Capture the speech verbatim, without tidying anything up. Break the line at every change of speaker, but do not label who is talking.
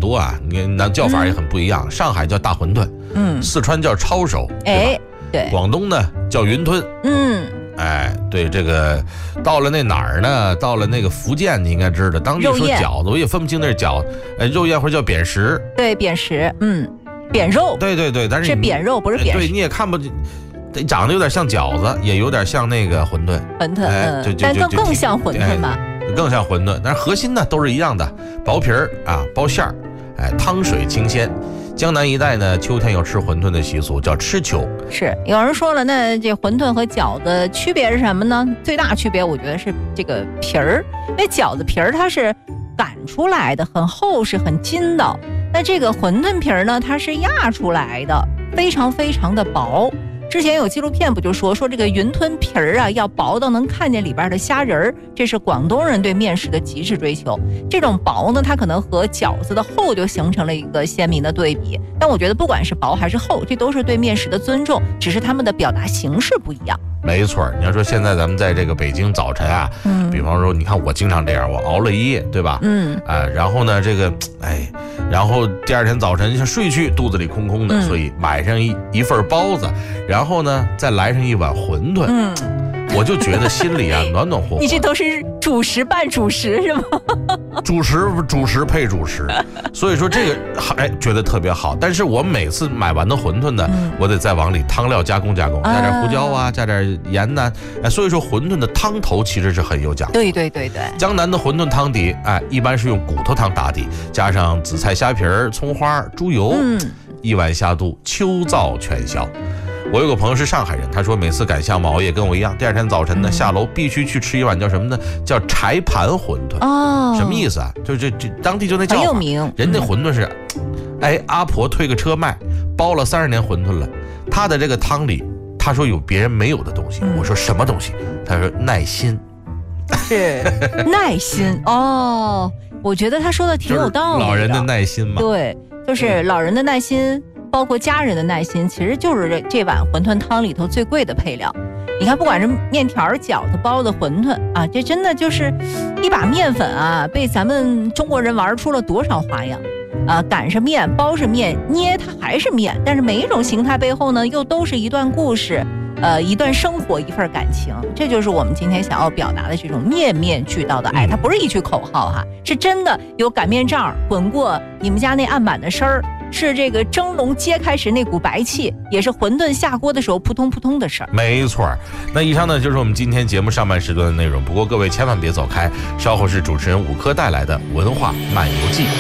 多啊，你那叫法也很不一样。嗯、上海叫大馄饨，嗯，四川叫抄手，
哎，对，
广东呢叫云吞，
嗯。
哎，对，这个到了那哪儿呢？到了那个福建，你应该知道，当地说饺子，我也分不清那是饺，哎，肉燕或者叫扁食。
对，扁食，嗯，扁肉。
对对对，但是
是扁肉，不是扁食。
对，你也看不见，长得有点像饺子，也有点像那个馄饨。
馄饨，哎，就就但更更像馄饨吧？
哎、更像馄饨，但是核心呢都是一样的，薄皮儿啊，包馅儿，哎，汤水清鲜。江南一带呢，秋天有吃馄饨的习俗，叫吃秋。
是有人说了，那这馄饨和饺子区别是什么呢？最大区别我觉得是这个皮儿，因为饺子皮儿它是擀出来的，很厚实，很筋道。那这个馄饨皮儿呢，它是压出来的，非常非常的薄。之前有纪录片不就说说这个云吞皮儿啊，要薄到能看见里边的虾仁儿，这是广东人对面食的极致追求。这种薄呢，它可能和饺子的厚就形成了一个鲜明的对比。但我觉得不管是薄还是厚，这都是对面食的尊重，只是他们的表达形式不一样。
没错，你要说现在咱们在这个北京早晨啊，嗯，比方说你看我经常这样，我熬了一夜，对吧？嗯，啊、呃，然后呢，这个，哎，然后第二天早晨睡去，肚子里空空的，嗯、所以买上一一份包子，然后呢，再来上一碗馄饨，嗯，我就觉得心里啊暖暖和和。
你这都是主食拌主食是吗？
主食主食配主食，所以说这个哎觉得特别好。但是我每次买完的馄饨呢，嗯、我得再往里汤料加工加工，加点胡椒啊，加点盐呐、啊，哎，所以说馄饨的汤头其实是很有讲究。
对对对对，
江南的馄饨汤底，哎，一般是用骨头汤打底，加上紫菜、虾皮儿、葱花、猪油，嗯，一碗下肚，秋燥全消。我有个朋友是上海人，他说每次赶项目熬夜跟我一样，第二天早晨呢、嗯、下楼必须去吃一碗叫什么呢？叫柴盘馄饨。哦，什么意思啊？就这这当地就那叫法，
很有名。
人家馄饨是，嗯、哎，阿婆推个车卖，包了三十年馄饨了。他的这个汤里，他说有别人没有的东西。嗯、我说什么东西？他说耐心。
是耐心哦，我觉得他说的挺有道理的。
老人的耐心嘛。
对，就是老人的耐心。包括家人的耐心，其实就是这这碗馄饨汤里头最贵的配料。你看，不管是面条、饺子、包子、馄饨啊，这真的就是一把面粉啊，被咱们中国人玩出了多少花样啊！擀是面，包是面，捏它还是面，但是每一种形态背后呢，又都是一段故事，呃，一段生活，一份感情。这就是我们今天想要表达的这种面面俱到的爱。它不是一句口号哈，是真的有擀面杖滚过你们家那案板的声儿。是这个蒸笼揭开时那股白气，也是馄饨下锅的时候扑通扑通的事儿。
没错，那以上呢就是我们今天节目上半时段的内容。不过各位千万别走开，稍后是主持人武科带来的文化漫游记。